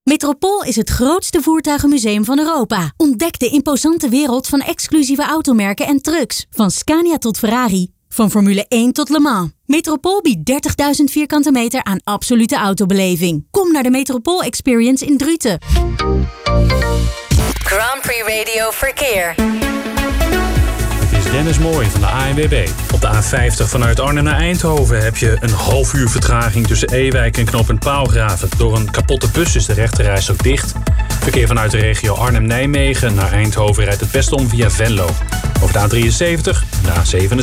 Metropool is het grootste voertuigenmuseum van Europa. Ontdek de imposante wereld van exclusieve automerken en trucks. Van Scania tot Ferrari. Van Formule 1 tot Le Mans. Metropool biedt 30.000 vierkante meter aan absolute autobeleving. Kom naar de Metropool Experience in Druten. Grand Prix Radio Verkeer. Het is Dennis Mooij van de ANWB. Op de A50 vanuit Arnhem naar Eindhoven heb je een half uur vertraging tussen Ewijk en knooppunt Paalgraven. Door een kapotte bus is de rechterreis ook dicht. Verkeer vanuit de regio Arnhem-Nijmegen naar Eindhoven rijdt het beste om via Venlo. Over de A73 en de A77